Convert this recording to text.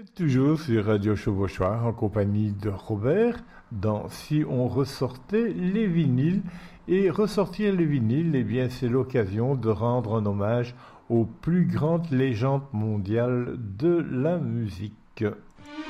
Toujours sur Radio Chevauchoir en compagnie de Robert dans Si on ressortait les vinyles. Et ressortir les vinyles, eh bien, c'est l'occasion de rendre un hommage aux plus grandes légendes mondiales de la musique.